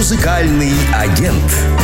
Музыкальный агент.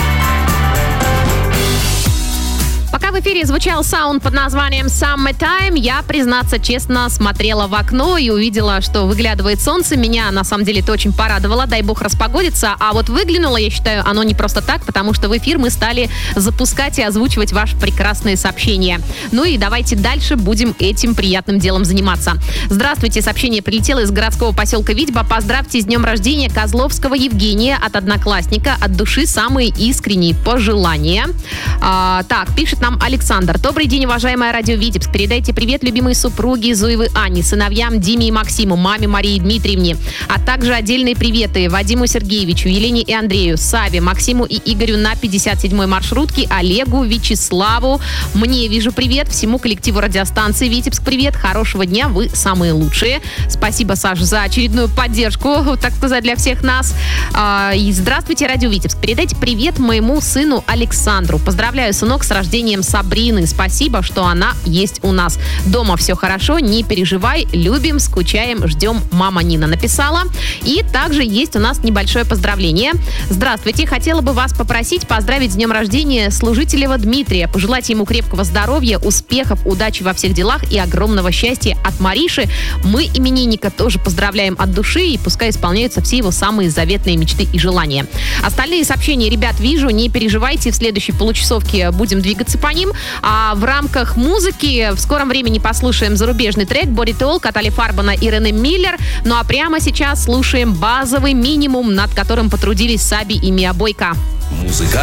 Пока в эфире звучал саунд под названием Summertime, я, признаться честно, смотрела в окно и увидела, что выглядывает солнце. Меня, на самом деле, это очень порадовало. Дай бог распогодится. А вот выглянуло, я считаю, оно не просто так, потому что в эфир мы стали запускать и озвучивать ваши прекрасные сообщения. Ну и давайте дальше будем этим приятным делом заниматься. Здравствуйте, сообщение прилетело из городского поселка Витьба. Поздравьте с днем рождения Козловского Евгения от одноклассника. От души самые искренние пожелания. Так, пишет нам Александр. Добрый день, уважаемая радио Витебск. Передайте привет любимой супруге Зуевой Анне, сыновьям Диме и Максиму, маме Марии Дмитриевне, а также отдельные приветы Вадиму Сергеевичу, Елене и Андрею, Саве, Максиму и Игорю на 57-й маршрутке, Олегу, Вячеславу. Мне вижу привет, всему коллективу радиостанции Витебск привет, хорошего дня, вы самые лучшие. Спасибо, Саша, за очередную поддержку, так сказать, для всех нас. И здравствуйте, радио Витебск. Передайте привет моему сыну Александру. Поздравляю, сынок, с рождением Сабрины. Спасибо, что она есть у нас. Дома все хорошо, не переживай, любим, скучаем, ждем. Мама Нина написала. И также есть у нас небольшое поздравление. Здравствуйте, хотела бы вас попросить поздравить с днем рождения Служителева Дмитрия, пожелать ему крепкого здоровья, успехов, удачи во всех делах и огромного счастья от Мариши. Мы именинника тоже поздравляем от души, и пускай исполняются все его самые заветные мечты и желания. Остальные сообщения, ребят, вижу, не переживайте, в следующей получасовке будем двигаться по ним. А в рамках музыки в скором времени послушаем зарубежный трек Body Talk от Али Фарбана и Рене Миллер. Ну а прямо сейчас слушаем базовый минимум, над которым потрудились Саби и Миа Бойко. Музыкальный